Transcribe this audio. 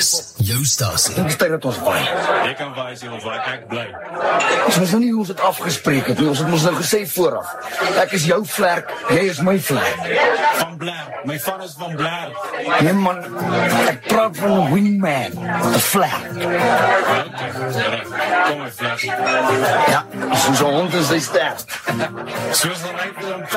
is jou stasie. Dit is tyd dat ons waai. Jy kan waai as jy wil waai, ek bly. Ons was nou nie hoe ons het afgespreek het nie. Ons het ons nou gesê vooraf. Ek is jou vlerk, jy is my vlerk. Van Blair, my van is van Blair. Nee man, ek praat van 'n wingman, 'n vlerk. Okay, kom my vlerk. Ja, soos 'n hond is hy sterk. Soos 'n